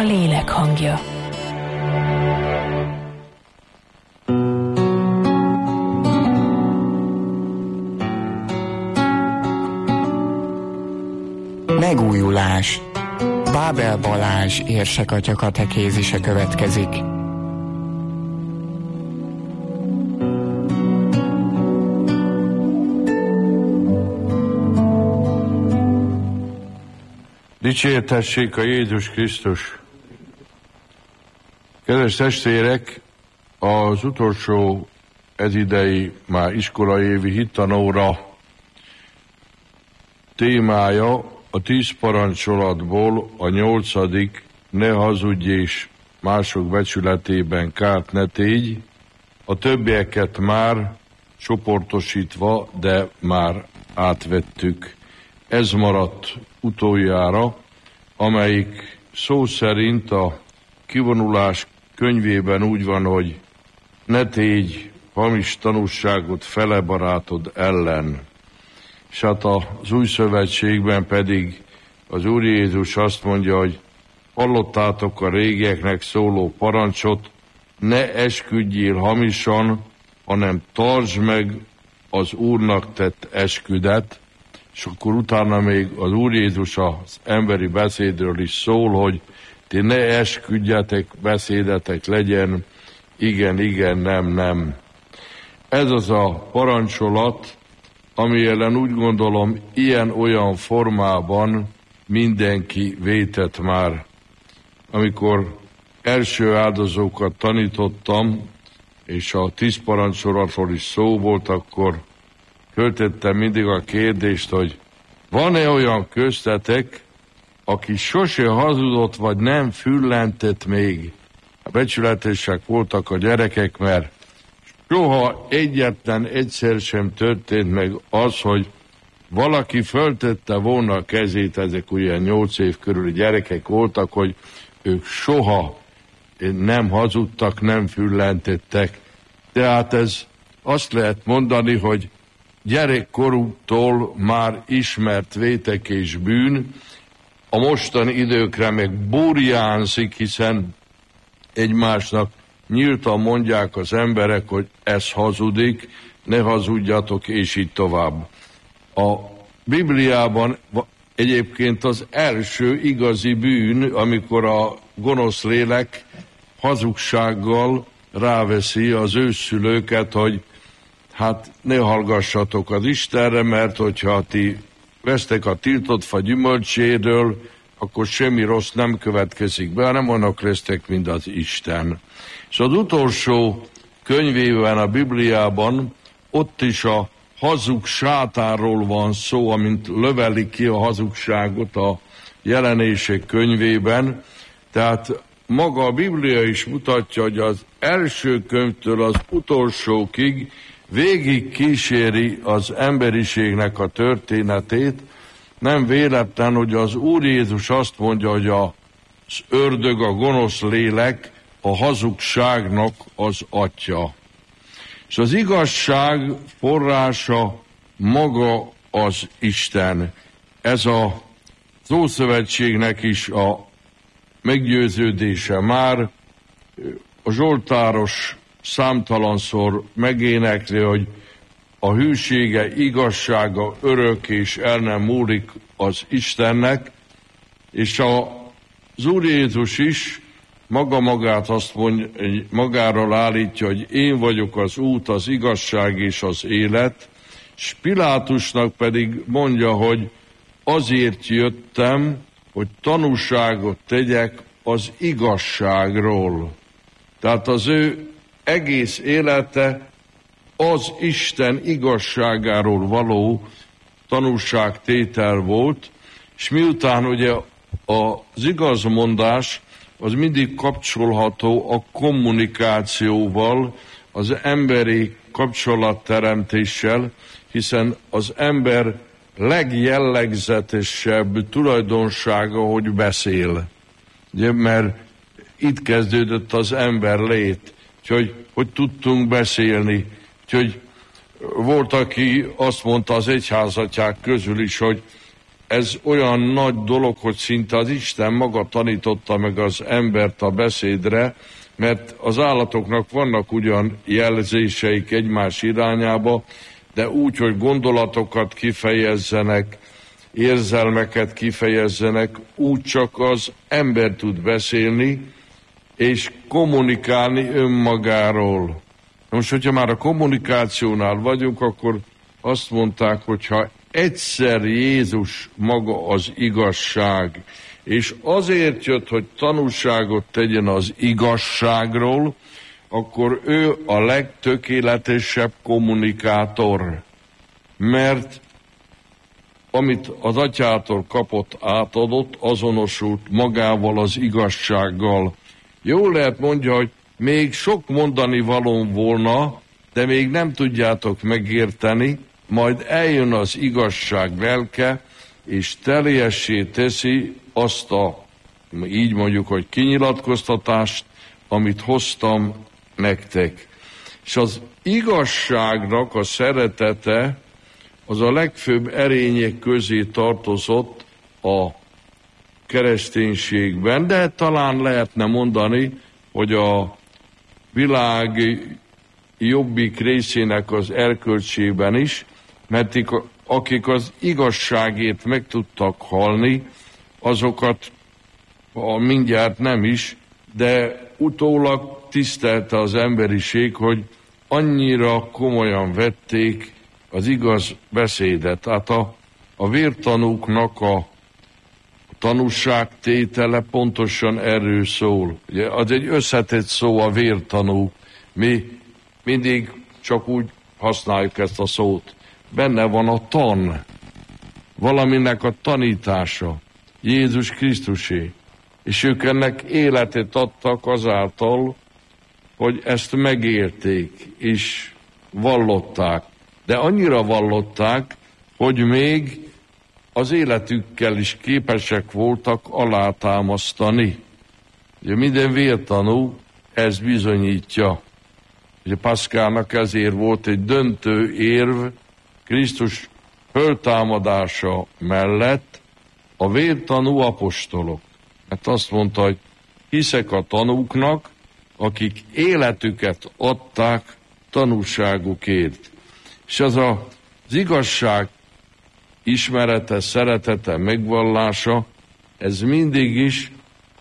lélek hangja. Megújulás. Bábel Balázs érsekatya katekézise következik. Dicsértessék a Jézus Krisztus! Kedves testvérek, az utolsó ezidei már iskolai évi hittanóra témája a 10 parancsolatból a 8. ne hazudj és mások becsületében kárt ne tégy, a többieket már csoportosítva, de már átvettük. Ez maradt utoljára, amelyik szó szerint a kivonulás könyvében úgy van, hogy ne tégy hamis tanúságot fele barátod ellen. És hát az új szövetségben pedig az Úr Jézus azt mondja, hogy hallottátok a régieknek szóló parancsot, ne esküdjél hamisan, hanem tartsd meg az Úrnak tett esküdet, és akkor utána még az Úr Jézus az emberi beszédről is szól, hogy ti ne esküdjetek, beszédetek legyen, igen, igen, nem, nem. Ez az a parancsolat, ami ellen úgy gondolom, ilyen-olyan formában mindenki vétett már. Amikor első áldozókat tanítottam, és a 10 parancsolatról is szó volt, akkor föltettem mindig a kérdést, hogy van-e olyan köztetek, aki sose hazudott, vagy nem füllentett még? Becsületesek voltak a gyerekek, mert soha egyetlen egyszer sem történt meg az, hogy valaki föltette volna a kezét, ezek ugye 8 év körüli gyerekek voltak, hogy ők soha nem hazudtak, nem füllentettek. Tehát ez azt lehet mondani, hogy gyerekkorútól már ismert vétek és bűn, a mostani időkre meg burjánzik, hiszen egymásnak nyíltan mondják az emberek, hogy ez hazudik, ne hazudjatok, és így tovább. A Bibliában egyébként az első igazi bűn, amikor a gonosz lélek hazugsággal ráveszi az őszülőket, hogy hát ne hallgassatok az Istenre, mert hogyha ti vesztek a tiltott fa gyümölcséről, akkor semmi rossz nem következik be, hanem annak lesztek, mint az Isten. És az utolsó könyvében a Bibliában ott is a hazug sátáról van szó, amint löveli ki a hazugságot a Jelenések könyvében. Tehát maga a Biblia is mutatja, hogy az első könyvtől az utolsókig végig kíséri az emberiségnek a történetét. Nem véletlen, hogy az Úr Jézus azt mondja, hogy az ördög, a gonosz lélek a hazugságnak az atya. És az igazság forrása maga az Isten. Ez az Ószövetségnek is a meggyőződése már. A zsoltáros számtalanszor megénekli, hogy a hűsége, igazsága örök és el nem múlik az Istennek, és az Úr Jézus is magát azt mondja, magáról állítja, hogy én vagyok az út, az igazság és az élet, és Pilátusnak pedig mondja, hogy azért jöttem, hogy tanúságot tegyek az igazságról. Tehát az ő egész élete az Isten igazságáról való tanúságtétel volt, és miután ugye az igazmondás az mindig kapcsolható a kommunikációval, az emberi kapcsolatteremtéssel, hiszen az ember legjellegzetesebb tulajdonsága, hogy beszél. Ugye, mert itt kezdődött az ember lét, hogy tudtunk beszélni. Úgyhogy volt, aki azt mondta az egyházatják közül is, hogy ez olyan nagy dolog, hogy szinte az Isten maga tanította meg az embert a beszédre, mert az állatoknak vannak ugyan jelzéseik egymás irányába, de úgy, hogy gondolatokat kifejezzenek, érzelmeket kifejezzenek, úgy csak az ember tud beszélni, és kommunikálni önmagáról. Most, hogyha már a kommunikációnál vagyunk, akkor azt mondták, hogyha egyszer Jézus maga az igazság, és azért jött, hogy tanúságot tegyen az igazságról, akkor ő a legtökéletesebb kommunikátor. Mert amit az atyától kapott, átadott, azonosult magával az igazsággal. Jól lehet mondja, hogy még sok mondani valóm volna, de még nem tudjátok megérteni, majd eljön az igazság lelke, és teljessé teszi azt a, így mondjuk, hogy kinyilatkoztatást, amit hoztam nektek. És az igazságnak a szeretete az a legfőbb erények közé tartozott a kereszténységben, de talán lehetne mondani, hogy a világ jobbik részének az erkölcsében is, mert akik az igazságért meg tudtak halni, azokat mindjárt nem is, de utólag tisztelte az emberiség, hogy annyira komolyan vették az igaz beszédet. Tehát a vértanúknak a tanúságtétele pontosan erről szól. Ugye, az egy összetett szó a vértanú. Mi mindig csak úgy használjuk ezt a szót. Benne van a tan, valaminek a tanítása, Jézus Krisztusé. És ők ennek életet adtak azáltal, hogy ezt megérték, és vallották. De annyira vallották, hogy még az életükkel is képesek voltak alátámasztani. Ugye minden vértanú ezt bizonyítja. Ugye Paszkának ezért volt egy döntő érv Krisztus föltámadása mellett a vértanú apostolok. Hát azt mondta, hogy hiszek a tanúknak, akik életüket adták tanúságukért. És az igazság ismerete, szeretete, megvallása, ez mindig is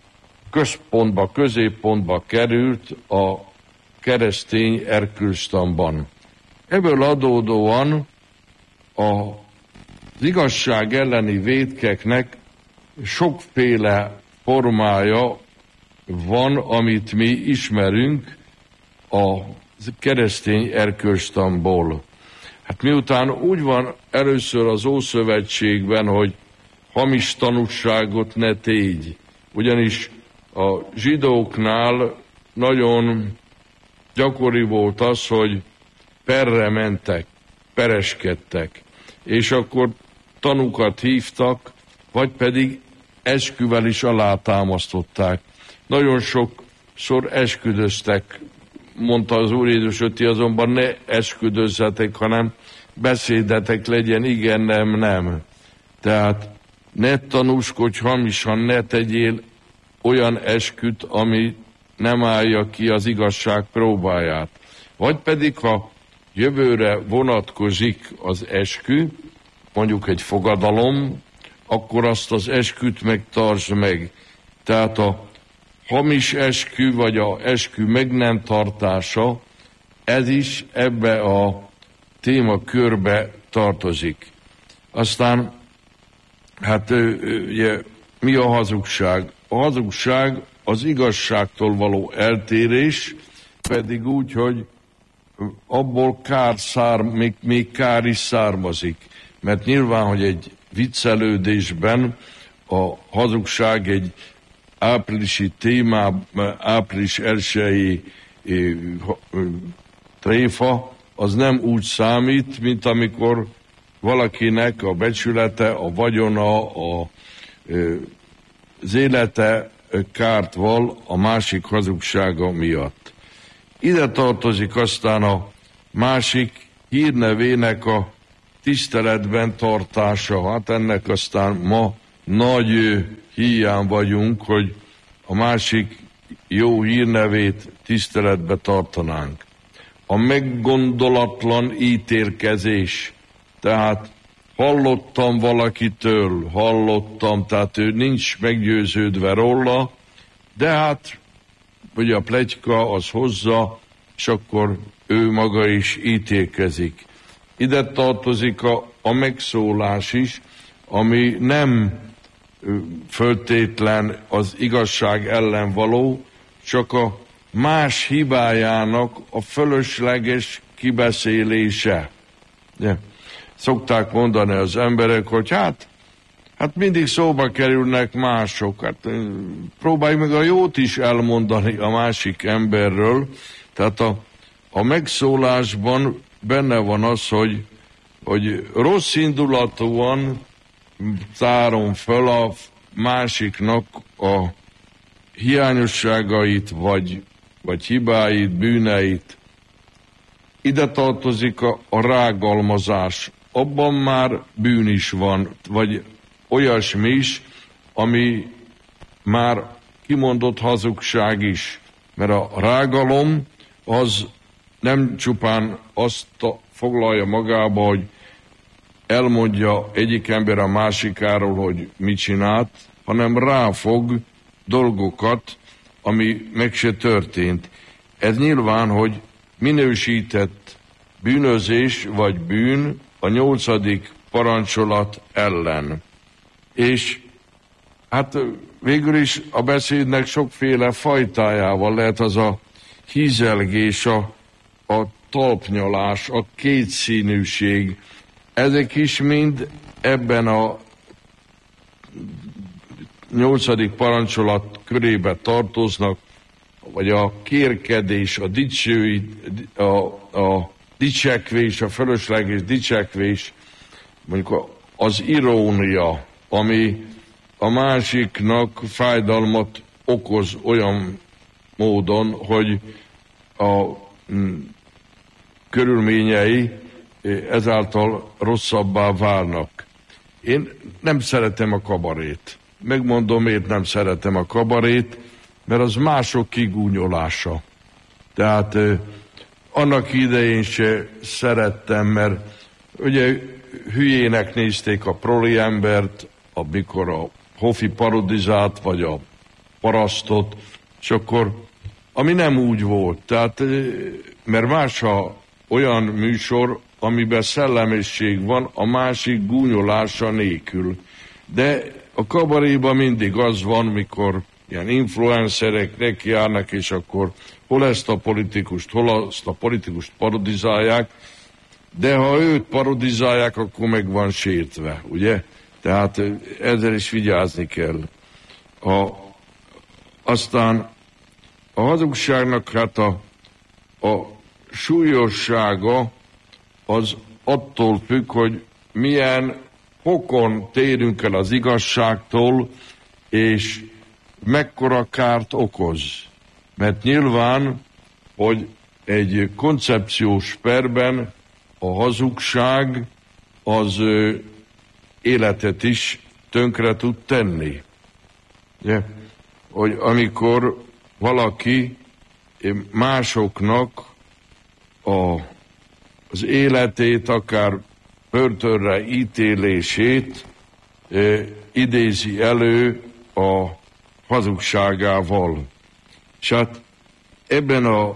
középpontba került a keresztény erkölcstanban. Ebből adódóan az igazság elleni vétkeknek sokféle formája van, amit mi ismerünk a keresztény erkölcstanból. Hát miután úgy van először az Ószövetségben, hogy hamis tanúságot ne tégy, ugyanis a zsidóknál nagyon gyakori volt az, hogy perre mentek, pereskedtek, és akkor tanúkat hívtak, vagy pedig esküvel is alátámasztották. Nagyon sokszor esküdöztek, mondta az Úr Jézus, hogy ti azonban ne esküdözzetek, hanem beszédetek legyen igen, nem, nem. Tehát ne tanúskodj hamisan, ne tegyél olyan esküt, ami nem állja ki az igazság próbáját. Vagy pedig, ha jövőre vonatkozik az eskü, mondjuk egy fogadalom, akkor azt az esküt megtartsd meg. Tehát a hamis eskü, vagy a eskü meg nem tartása, ez is ebbe a témakörbe tartozik. Aztán, hát ugye, mi a hazugság? A hazugság az igazságtól való eltérés, pedig úgy, hogy abból még kár is származik. Mert nyilván, hogy egy viccelődésben a hazugság egy áprilisi témában, április 1-i tréfa, az nem úgy számít, mint amikor valakinek a becsülete, a vagyona, az élete kárt val a másik hazugsága miatt. Ide tartozik aztán a másik hírnevének a tiszteletben tartása. Hát ennek aztán ma nagy híján vagyunk, hogy a másik jó hírnevét tiszteletbe tartanánk. A meggondolatlan ítélkezés, tehát hallottam valakitől, tehát ő nincs meggyőződve róla, de hát ugye a pletyka az hozza, és akkor ő maga is ítélkezik. Ide tartozik a megszólás is, ami nem föltétlen az igazság ellen való, csak a más hibájának a fölösleges kibeszélése. Ja. Szokták mondani az emberek, hogy hát mindig szóba kerülnek mások. Hát próbálj meg a jót is elmondani a másik emberről. Tehát a megszólásban benne van az, hogy rossz indulatúan tárom föl a másiknak a hiányosságait, vagy hibáit, bűneit. Ide tartozik a rágalmazás. Abban már bűn is van, vagy olyasmi is, ami már kimondott hazugság is. Mert a rágalom az nem csupán azt foglalja magába, hogy elmondja egyik ember a másikáról, hogy mit csinált, hanem ráfog dolgokat, ami meg se történt. Ez nyilván, hogy minősített bűnözés vagy bűn a 8. parancsolat ellen. És hát végül is a beszédnek sokféle fajtájával lehet az a hízelgés, a talpnyalás, a kétszínűség. Ezek is mind ebben a 8. parancsolat körébe tartoznak, vagy a kérkedés, a dicsekvés, a fölösleges dicsekvés, mondjuk az irónia, ami a másiknak fájdalmat okoz olyan módon, hogy a körülményei ezáltal rosszabbá válnak. Én nem szeretem a kabarét. Megmondom, miért nem szeretem a kabarét, mert az mások kigúnyolása. Tehát annak idején se szerettem, mert ugye hülyének nézték a proli embert, amikor a Hofi parodizált, vagy a parasztot, és akkor, ami nem úgy volt. Tehát, mert más olyan műsor, amiben szellemesség van, a másik gúnyolása nélkül. De a kabaréban mindig az van, mikor ilyen influencerek nekiállnak, és akkor hol ezt a politikust, hol azt a politikust parodizálják, de ha őt parodizálják, akkor meg van sértve, ugye? Tehát ezzel is vigyázni kell. Aztán a hazugságnak hát a súlyossága az attól függ, hogy milyen hokon térünk el az igazságtól, és mekkora kárt okoz. Mert nyilván, hogy egy koncepciós perben a hazugság az életet is tönkre tud tenni. Ugye? Hogy amikor valaki másoknak az életét, akár börtönre ítélését idézi elő a hazugságával. És hát ebben a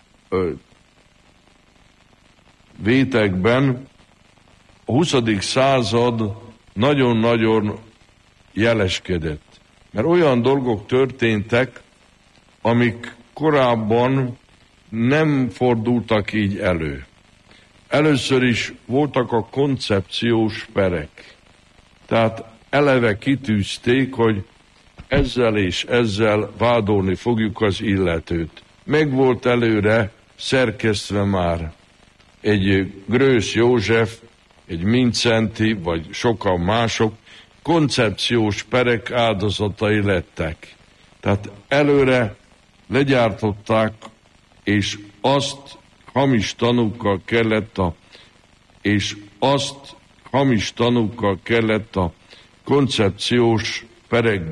vétekben a 20. század nagyon-nagyon jeleskedett. Mert olyan dolgok történtek, amik korábban nem fordultak így elő. Először is voltak a koncepciós perek. Tehát eleve kitűzték, hogy ezzel és ezzel vádolni fogjuk az illetőt. Meg volt előre szerkesztve már egy Grösz József, egy Mincenti, vagy sokan mások koncepciós perek áldozatai lettek. Tehát előre legyártották, és azt hamis tanúkkal kellett a és azt hamis tanúkkal kellett a koncepciós perek